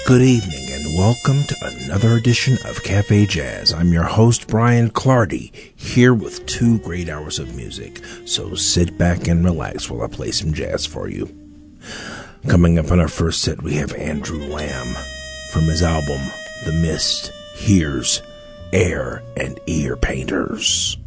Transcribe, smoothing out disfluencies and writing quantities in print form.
Good evening and welcome to another edition of Cafe Jazz. I'm your host, Brian Clardy, here with 2 great hours of music. So sit back and relax while I play some jazz for you. Coming up on our first set, we have Andrew Lamb from his album, The Mist, Hears, Air, and Ear Painters.